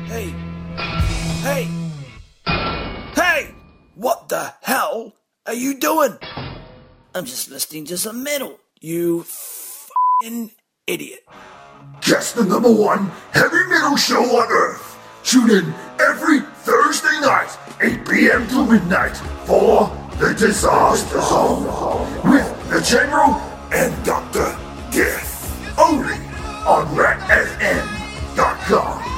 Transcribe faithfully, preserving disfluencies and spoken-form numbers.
Hey! Hey! Hey! What the hell are you doing? I'm just listening to some metal, you f***ing idiot. Just the number one heavy metal show on Earth. Tune in every Thursday night, eight p.m. to midnight, for The Disaster Zone with the General